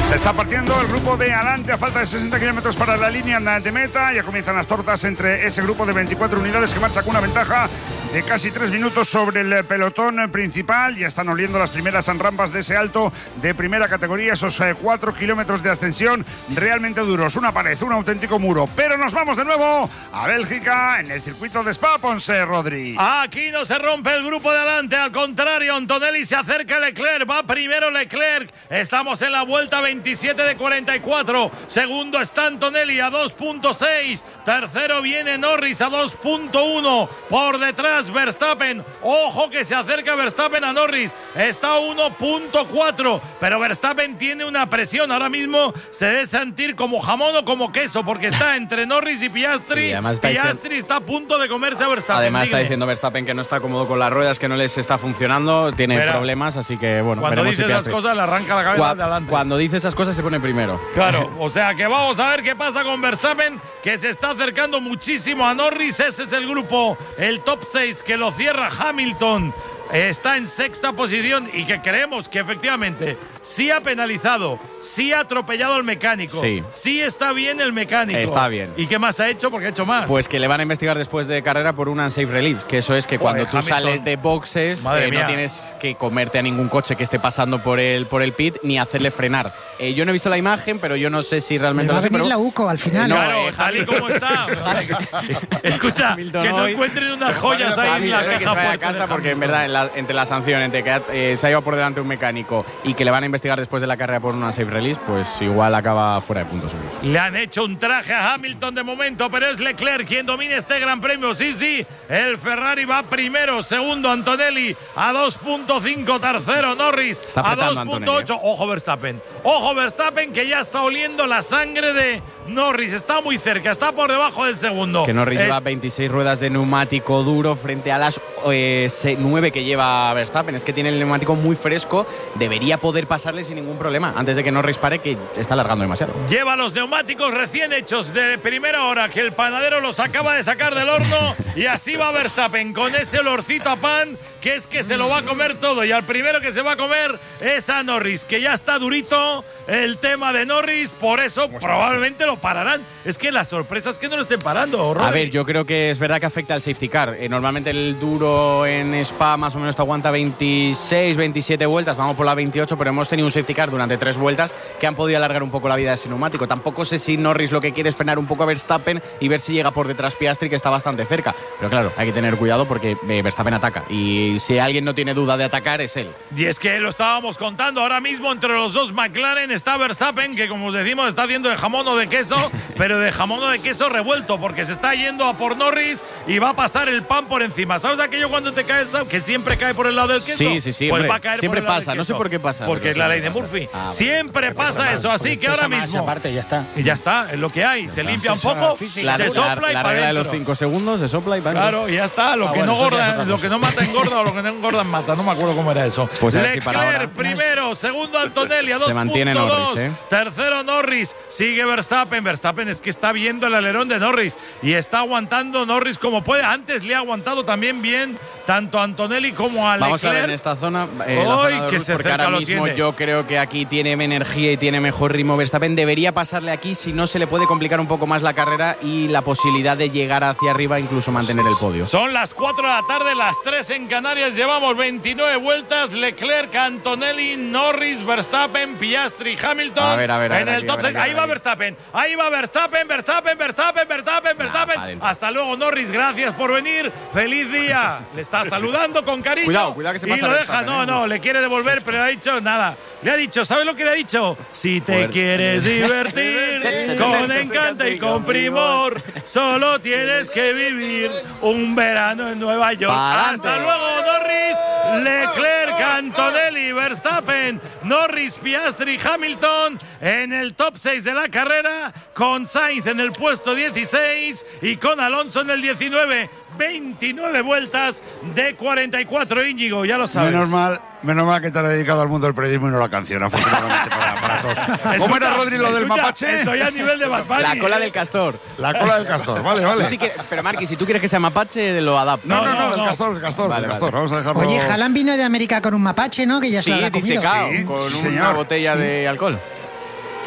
Se está partiendo el grupo de adelante a falta de 60 kilómetros para la línea de meta. Ya comienzan las tortas entre ese grupo de 24 unidades que marcha con una ventaja de casi 3 minutos sobre el pelotón principal. Ya están oliendo las primeras rampas de ese alto de primera categoría, esos 4 kilómetros de ascensión realmente duros. Una pared, un auténtico muro. Pero nos vamos de nuevo a Bélgica en el circuito de Spa, Ponce, Rodri. Aquí no se rompe el grupo de adelante, al contrario, Antonelli se acerca a Leclerc, va primero Leclerc. Estamos en la vuelta 27 de 44. Segundo está Antonelli a 2.6. Tercero viene Norris a 2.1. Por detrás Verstappen. Ojo que se acerca Verstappen a Norris. Está a 1.4. Pero Verstappen tiene una presión. Ahora mismo se debe sentir como jamón o como queso, porque está entre Norris y Piastri. Sí, Piastri está a punto de comerse a Verstappen. Además está diciendo Verstappen que no está cómodo con las ruedas, que no les está funcionando, tiene problemas, así que bueno. Cuando dice esas cosas le arranca la cabeza de adelante. Cuando dice esas cosas se pone primero. Claro, o sea que vamos a ver qué pasa con Verstappen, que se está acercando muchísimo a Norris. Ese es el grupo, el top 6 que lo cierra Hamilton. Está en sexta posición y que creemos que efectivamente sí ha penalizado, sí ha atropellado al mecánico, sí está bien el mecánico. Está bien. ¿Y qué más ha hecho? Porque ha hecho más. Pues que le van a investigar después de carrera por un unsafe release, que eso es que cuando tú Hamilton sales de boxes no tienes que comerte a ningún coche que esté pasando por el pit ni hacerle frenar. Yo no he visto la imagen, pero yo no sé si realmente va a venir la UCO al final. No, claro, tal y como está. Escucha, Hamilton que no encuentren unas joyas ahí en la caja que se vaya a casa, porque en verdad entre la sanción, entre que se ha ido por delante un mecánico y que le van a investigar después de la carrera por una safe release, pues igual acaba fuera de puntos seguros. Le han hecho un traje a Hamilton de momento, pero es Leclerc quien domina este gran premio. Sí, el Ferrari va primero, segundo Antonelli a 2.5, tercero Norris a 2.8. Ojo Verstappen, que ya está oliendo la sangre de Norris, está muy cerca, está por debajo del segundo. Es que Norris lleva 26 ruedas de neumático duro frente a las 9 que lleva Verstappen. Es que tiene el neumático muy fresco, debería poder pasarle sin ningún problema antes de que Norris pare, que está alargando demasiado. Lleva los neumáticos recién hechos de primera hora, que el panadero los acaba de sacar del horno, y así va Verstappen con ese olorcito a pan, que es que se lo va a comer todo, y al primero que se va a comer es a Norris, que ya está durito el tema de Norris, por eso probablemente lo pararán. Es que la sorpresa es que no lo estén parando, Rodri. A ver, yo creo que es verdad que afecta al safety car. Normalmente el duro en Spa más o menos te aguanta 26, 27 vueltas, vamos por la 28, pero hemos tenido un safety car durante 3 vueltas que han podido alargar un poco la vida de ese neumático. Tampoco sé si Norris lo que quiere es frenar un poco a Verstappen y ver si llega por detrás Piastri, que está bastante cerca. Pero claro, hay que tener cuidado porque Verstappen ataca, y si alguien no tiene duda de atacar es él. Y es que lo estábamos contando ahora mismo, entre los dos McLaren está Verstappen, que como os decimos está haciendo de jamón o de queso, pero de jamón o de queso revuelto, porque se está yendo a por Norris y va a pasar el pan por encima. ¿Sabes aquello cuando te cae el sal, que siempre cae por el lado del queso? Sí, pues va a caer siempre por el lado pasa, del no sé por qué pasa. Porque es la ley de Murphy. Siempre pasa eso, así que ahora mismo. Esa parte, ya está. Y ya está, es lo que hay. Se limpia un poco, se sopla y la para regla de los adentro. 5 segundos, se sopla y para Claro, y ya está. Lo que no engorda, lo que no mata engorda, o lo que no engorda mata. No me acuerdo cómo era eso. Pues Leclerc primero, segundo Antonelli a 2.2. Se mantiene Norris, Tercero Norris, sigue Verstappen. Verstappen es que está viendo el alerón de Norris y está aguantando Norris como puede. Antes le ha aguantado también bien tanto a Antonelli como a Leclerc. Vamos a ver en esta zona, porque ahora mismo yo creo que aquí tiene energía y tiene mejor ritmo Verstappen. Debería pasarle aquí, si no se le puede complicar un poco más la carrera y la posibilidad de llegar hacia arriba, incluso mantener el podio. Son las 4 de la tarde, las 3 en Canarias. Llevamos 29 vueltas. Leclerc, Antonelli, Norris, Verstappen, Piastri, Hamilton. A ver, en el top 6. Ahí va Verstappen. Verstappen. Hasta luego, Norris. Gracias por venir. Feliz día. Le está saludando con cariño. Cuidado que se pasa. Y lo deja. No, le quiere devolver, pero le ha dicho nada. Le ha dicho, ¿sabes lo que le ha dicho? Si te quieres divertir con encanto y con primor, solo tienes que vivir un verano en Nueva York. Hasta luego, Norris, Leclerc, Antonelli, Verstappen, Norris, Piastri, Hamilton en el top 6 de la carrera, con Sainz en el puesto 16 y con Alonso en el 19. 29 vueltas de 44, Íñigo, ya lo sabes. Menos mal que te has dedicado al mundo del periodismo y no la canción, afortunadamente para todos. ¿Cómo era, Rodri, lo del mapache? Estoy a nivel de Bad Bunny. La cola del castor. La cola del castor, vale. Sí pero Marqui, si tú quieres que sea mapache, lo adapto. No, del castor. Vale. Vamos a dejarlo. Oye, Haaland vino de América con un mapache, ¿no? Que ya se lo ha comido. Disecado, con una botella de alcohol.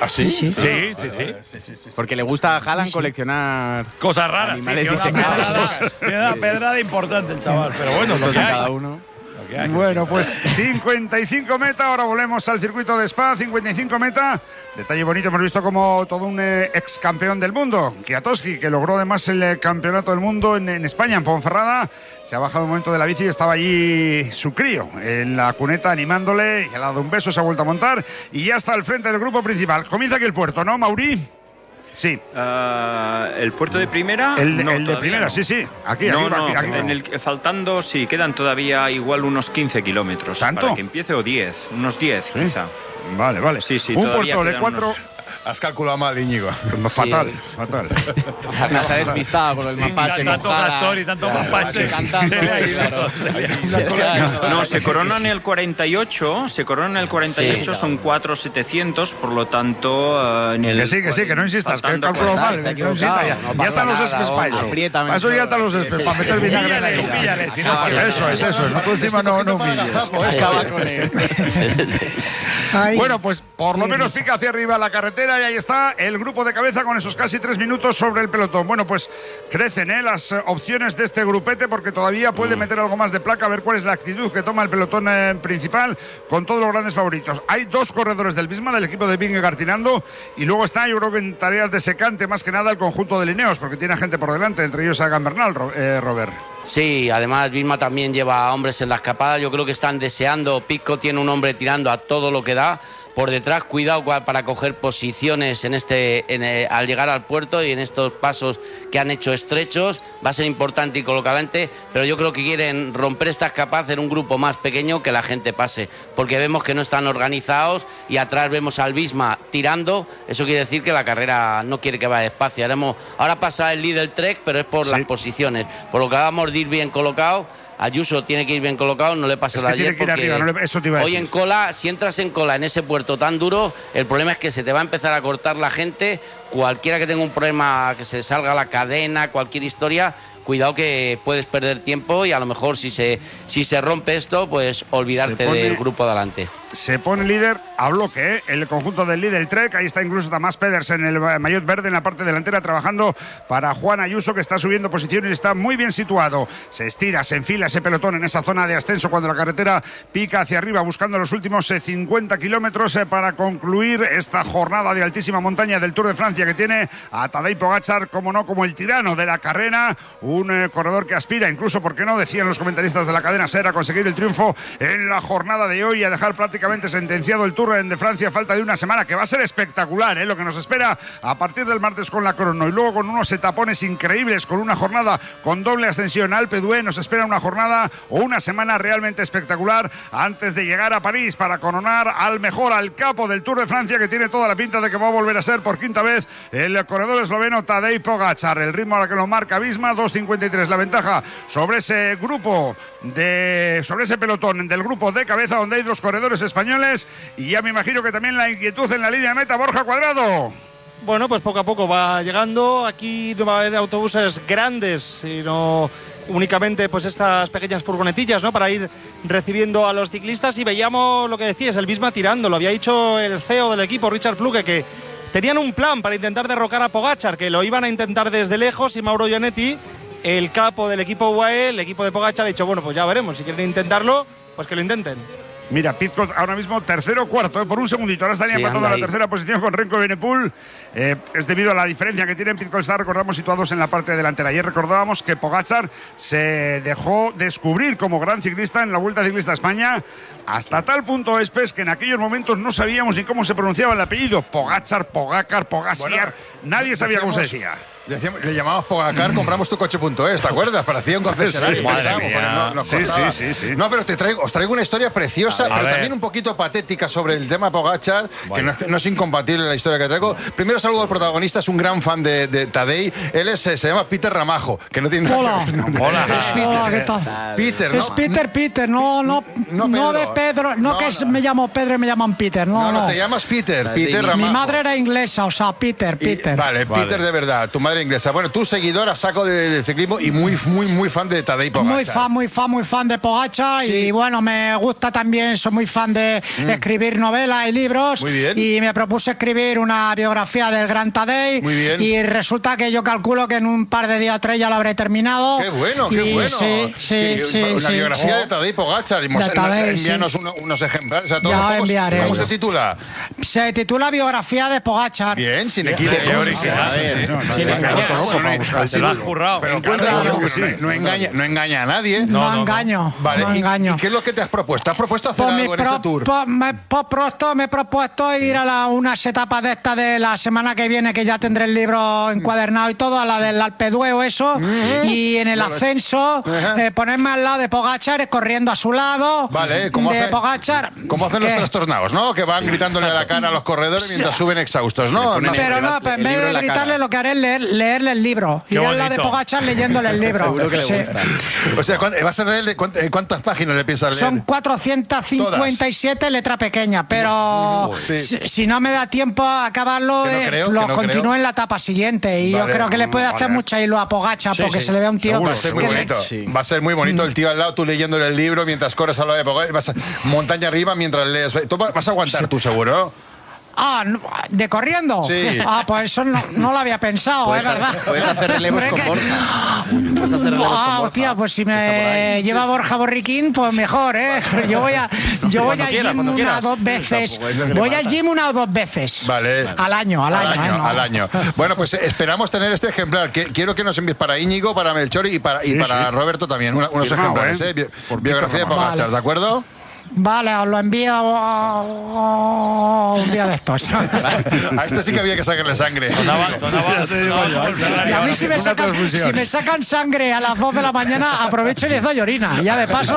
¿Ah, sí? Sí. Sí. Porque le gusta a Haaland coleccionar Cosas raras, animales sí, disecados. tiene una pedrada importante el chaval, pero bueno, lo que hay. cada uno. Lo que hay. Bueno, pues 55 meta, ahora volvemos al circuito de Spa, 55 meta. Detalle bonito, hemos visto como todo un ex campeón del mundo, Kwiatkowski, que logró además el campeonato del mundo en España, en Ponferrada. Se ha bajado un momento de la bici y estaba allí su crío en la cuneta animándole, y le ha dado un beso, se ha vuelto a montar y ya está al frente del grupo principal. Comienza aquí el puerto, ¿no, Mauri? Sí. ¿El puerto de primera? El de todavía primera, no. sí. Aquí, No, aquí. faltando, sí, quedan todavía igual unos 15 kilómetros. ¿Tanto? Para que empiece, o 10, unos 10 ¿Sí? quizá. Vale. Sí, Un todavía puerto de quedan 4... unos- Has calculado mal, Íñigo. Fatal. Se ha despistado con el mapache. Tanto con Haaland. Gastor y tanto mapache. Cantando, Se le ha ido. claro. Se le ha ido. No, se coronan el 48, Sí, son 4.700, por lo tanto... en el Que sí, que no insistas, que he faltando- calculado mal. se ha No insistas, equivocado, ya, no ya pasa están los nada, espes para hombre. eso. Apriétame Para eso ya solo. están los espes, para meter vinagre en la herida. Humíllale, si no, Eso es. No, tú encima no humilles. Acaba con él. Ay, Bueno, pues por lo qué menos risa. pica hacia arriba la carretera y ahí está el grupo de cabeza con esos casi 3 minutos sobre el pelotón. Bueno, pues crecen las opciones de este grupete porque todavía puede meter algo más de placa, a ver cuál es la actitud que toma el pelotón principal con todos los grandes favoritos. Hay 2 corredores del Visma, del equipo de Vingegaard tirando, y luego está, yo creo que en tareas de secante más que nada el conjunto de Lineos, porque tiene gente por delante, entre ellos a Egan Bernal, Robert. Sí, además Visma también lleva hombres en la escapada. Yo creo que están deseando. Pisco tiene un hombre tirando a todo lo que da. Por detrás, cuidado para coger posiciones al llegar al puerto y en estos pasos que han hecho estrechos. Va a ser importante ir con lo adelante, pero yo creo que quieren romper esta escapada, hacer un grupo más pequeño que la gente pase, porque vemos que no están organizados y atrás vemos al Visma tirando. Eso quiere decir que la carrera no quiere que vaya despacio. Ahora pasa el líder Trek, pero es por las posiciones. Por lo que vamos de ir bien colocados. Ayuso tiene que ir bien colocado, no le pasa Es de que tiene ayer que ir porque arriba, eso te iba a hoy decir. en cola, si entras en cola en ese puerto tan duro, el problema es que se te va a empezar a cortar la gente. Cualquiera que tenga un problema, que se salga la cadena, cualquier historia, cuidado que puedes perder tiempo y a lo mejor si se rompe esto, pues olvidarte del grupo de adelante. Se pone líder a bloque, el conjunto del líder Trek. Ahí está incluso Tamás Pedersen, el maillot verde en la parte delantera, trabajando para Juan Ayuso, que está subiendo posiciones y está muy bien situado. Se estira, se enfila ese pelotón en esa zona de ascenso cuando la carretera pica hacia arriba, buscando los últimos 50 kilómetros para concluir esta jornada de altísima montaña del Tour de Francia, que tiene a Tadej Pogačar, como no, como el tirano de la carrera, un corredor que aspira, incluso, porque no, decían los comentaristas de la cadena SER, a conseguir el triunfo en la jornada de hoy y a dejar prácticamente sentenciado el Tour de Francia. Falta de una semana que va a ser espectacular, lo que nos espera a partir del martes con la crono, y luego con unos etapones increíbles, con una jornada con doble ascensión Alpe d'Huez. Nos espera una jornada o una semana realmente espectacular antes de llegar a París para coronar al mejor, al capo del Tour de Francia, que tiene toda la pinta de que va a volver a ser por quinta vez el corredor esloveno Tadej Pogačar. El ritmo a la que lo marca Visma, 2.53 la ventaja sobre ese grupo sobre ese pelotón del grupo de cabeza, donde hay 2 corredores españoles, y ya me imagino que también la inquietud en la línea de meta. Borja Cuadrado. Bueno, pues poco a poco va llegando. Aquí no va a haber autobuses grandes, sino únicamente pues estas pequeñas furgonetillas, ¿no?, para ir recibiendo a los ciclistas. Y veíamos lo que decías, el Visma tirando. Lo había dicho el CEO del equipo, Richard Plugge, que tenían un plan para intentar derrocar a Pogačar, que lo iban a intentar desde lejos, y Mauro Gianetti, el capo del equipo UAE, el equipo de Pogačar, ha dicho, bueno, pues ya veremos, si quieren intentarlo, pues que lo intenten. Mira, Pizco ahora mismo tercero o cuarto, por un segundito. Ahora estaría empatando la tercera posición con Renko Evenepoel. Es debido a la diferencia que tienen. Pizco está, recordamos, situados en la parte delantera. Ayer recordábamos que Pogačar se dejó descubrir como gran ciclista en la Vuelta Ciclista a España, hasta tal punto, Espes, que en aquellos momentos no sabíamos ni cómo se pronunciaba el apellido. Pogačar, Pogacar, Pogasiar. Nadie sabía cómo se decía. Le llamamos Pogacar, compramos tu coche.es, ¿te acuerdas? Parecía un concesionario. Sí. No, pero os traigo una historia preciosa, pero también un poquito patética sobre el tema Pogačar, que no es incompatible la historia que traigo. Primero saludo al protagonista, es un gran fan de Tadej. Él se llama Peter Ramajo, que no tiene Hola. Hola. Hola, ¿qué tal? Peter, ¿no? Es Peter, no de Pedro, no que me llamo Pedro y me llaman Peter, no. No, te llamas Peter Ramajo. Mi madre era inglesa, o sea, Peter. Vale, Peter de verdad. Tu madre madre inglesa. Bueno, tú seguidora saco de ciclismo y muy fan de Tadej Pogačar. Muy fan de Pogačar. Sí. Y bueno, me gusta también, soy muy fan de escribir novelas y libros. Muy bien. Y me propuse escribir una biografía del gran Tadej. Muy bien. Y resulta que yo calculo que en un par de días o 3 ya lo habré terminado. ¡Qué bueno! Sí. Una biografía de Tadej Pogačar. Envíanos unos ejemplares a todos. Ya os enviaré. ¿Cómo se titula? Se titula Biografía de Pogačar. Bien, sin equipo. Se lo has currado. No engaña a nadie. No engaño. Vale. No engaño. ¿Y qué es lo que te has propuesto? ¿Has propuesto hacer algo en este tour? Me he propuesto ir a unas etapas de esta de la semana que viene, que ya tendré el libro encuadernado y todo, a la del Alpe d'Huez, eso. Y en el ascenso, ponerme al lado de Pogačar, corriendo a su lado. Vale, Pogačar. Como hacen los trastornados, ¿no? Que van gritándole a la cara a los corredores mientras suben exhaustos, ¿no? Pero no, pues en vez de gritarle, lo que haré es leerle el libro. Iré al lado de Pogačar leyéndole el libro. Seguro que le gusta. O sea, ¿vas a leerle cuántas páginas le piensas leer? Son 457 letra pequeña, pero si no me da tiempo a acabarlo, lo continúo en la etapa siguiente. Y yo creo que le puede hacer mucha ilusión a Pogačar, porque se le ve a un tío. Va a ser muy bonito. Va a ser muy bonito el tío al lado, tú leyéndole el libro mientras corres al lado de Pogačar. Vas montaña arriba mientras lees. Tú vas a aguantar tú, seguro. ¿De corriendo? Sí. Pues eso no lo había pensado, es verdad. Puedes hacer relevos con Borja. Hostia, pues si me lleva Borja Borriquín, pues mejor, ¿eh? Yo voy al gym una o dos veces. Voy al gym una o dos veces. Vale. Al año. Al año. Bueno, pues esperamos tener este ejemplar. Quiero que nos envíes para Íñigo, para Melchor y para Roberto también. Unos ejemplares, ¿eh? Biografía de Pogačar, ¿de acuerdo? Vale, os lo envío un día de estos. A este sí que había que sacarle sangre. Y a mí si me sacan sangre a las 2 de la mañana, aprovecho y les doy orina. Y ya de paso...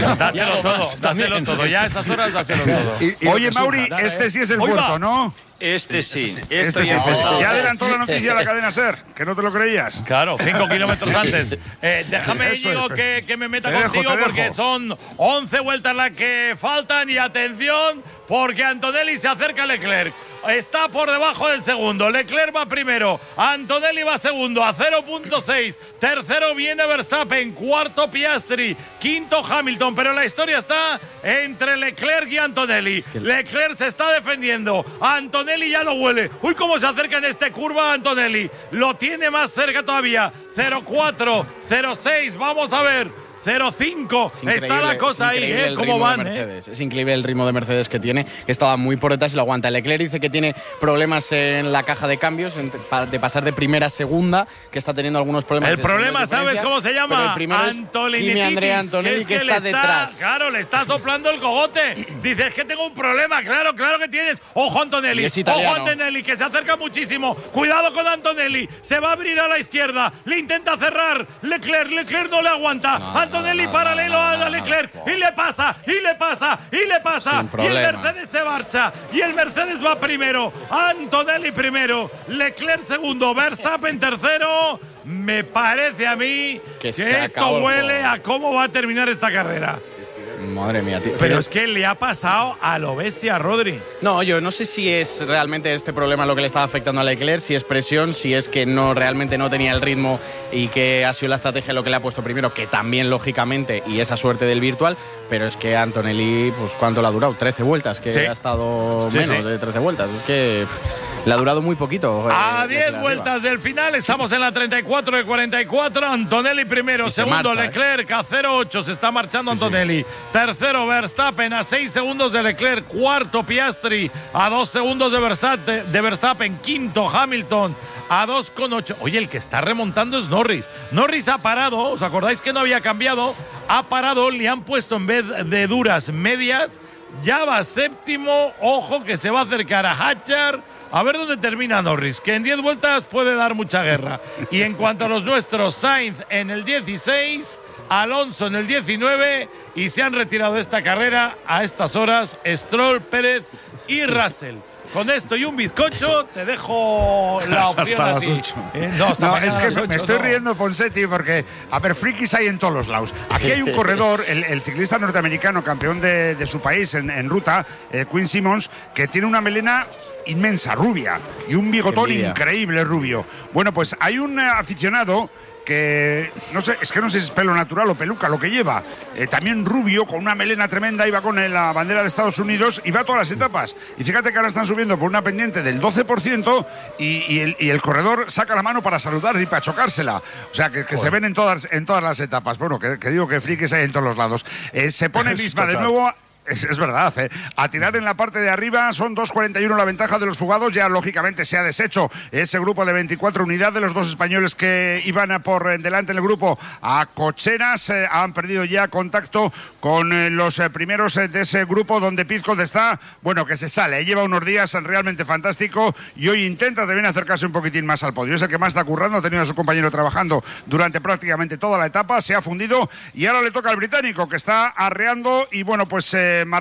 Dáselo todo. Ya a esas horas, dáselo todo. Oye, Mauri, este sí es el puerto, ¿no? Este sí. Ya adelantó la noticia a la cadena SER, que no te lo creías. Claro, 5 kilómetros antes. Déjame, Íñigo, que me meta contigo, porque son 11 vueltas las que faltan. Y atención, porque Antonelli se acerca a Leclerc. Está por debajo del segundo. Leclerc va primero. Antonelli va segundo a 0.6. Tercero viene Verstappen. Cuarto Piastri. Quinto Hamilton. Pero la historia está entre Leclerc y Antonelli. Leclerc se está defendiendo. Antonelli ya lo huele. Uy, cómo se acerca en esta curva Antonelli. Lo tiene más cerca todavía. 0.4, 0.6. Vamos a ver. 0-5, está la cosa ahí, ¿eh? ¿Cómo van? Es increíble el ritmo de Mercedes que tiene, que estaba muy por detrás y lo aguanta. Leclerc dice que tiene problemas en la caja de cambios, de pasar de primera a segunda, que está teniendo algunos problemas. El problema, ¿sabes cómo se llama? Antonelli, que está detrás. Claro, le está soplando el cogote. Dice, es que tengo un problema. Claro que tienes. Ojo, Antonelli. Ojo, Antonelli, que se acerca muchísimo. Cuidado con Antonelli. Se va a abrir a la izquierda. Le intenta cerrar. Leclerc no le aguanta. Antonelli paralelo a Leclerc y le pasa. Y el Mercedes se marcha. Y el Mercedes va primero. Antonelli primero. Leclerc segundo. Verstappen tercero. Me parece a mí que esto huele a cómo va a terminar esta carrera. Madre mía, tío. Pero es que le ha pasado a lo bestia, Rodri. No, yo no sé si es realmente este problema lo que le estaba afectando a Leclerc, si es presión, si es que realmente no tenía el ritmo y que ha sido la estrategia lo que le ha puesto primero, que también, lógicamente, y esa suerte del virtual, pero es que Antonelli, pues ¿cuánto le ha durado? 13 vueltas, que ha estado menos de 13 vueltas. Es que le ha durado muy poquito. A 10 vueltas del final, estamos en la 34 de 44. Antonelli primero, segundo Leclerc a 0.8, se está marchando Antonelli. Tercero Verstappen a 6 segundos de Leclerc. Cuarto Piastri a 2 segundos de Verstappen. Quinto Hamilton a 2.8. Oye, el que está remontando es Norris. Norris ha parado, ¿os acordáis que no había cambiado? Ha parado, le han puesto en vez de duras medias. Ya va séptimo, ojo que se va a acercar a Hadjar. A ver dónde termina Norris, que en 10 vueltas puede dar mucha guerra. Y en cuanto a los nuestros, Sainz en el 16, Alonso en el 19, y se han retirado de esta carrera a estas horas Stroll, Pérez y Russell. con esto y un bizcocho te dejo la opción Hasta a las ti. 8. No, Es que me estoy no. riendo, Ponseti, porque, a ver, frikis hay en todos los lados. Aquí hay un corredor, el ciclista norteamericano, campeón de su país en ruta, Quinn Simmons, que tiene una melena inmensa, rubia, y un bigotón increíble rubio. Bueno, pues hay un aficionado que no sé si es pelo natural o peluca lo que lleva, también rubio, con una melena tremenda, iba con la bandera de Estados Unidos y va a todas las etapas. Y fíjate que ahora están subiendo por una pendiente del 12% y el corredor saca la mano para saludar y para chocársela. O sea, que se ven en todas las etapas. Bueno, que digo que frikis hay en todos los lados. Se pone Visma de nuevo. Es verdad, a tirar en la parte de arriba, son 2.41 la ventaja de los fugados, ya lógicamente se ha deshecho ese grupo de 24 unidades, los dos españoles que iban por delante en el grupo a cocheras han perdido ya contacto con los primeros de ese grupo donde Pizcolt está, bueno, que se sale, lleva unos días realmente fantástico y hoy intenta también acercarse un poquitín más al podio, es el que más está currando, ha tenido a su compañero trabajando durante prácticamente toda la etapa, se ha fundido y ahora le toca al británico que está arreando y bueno, pues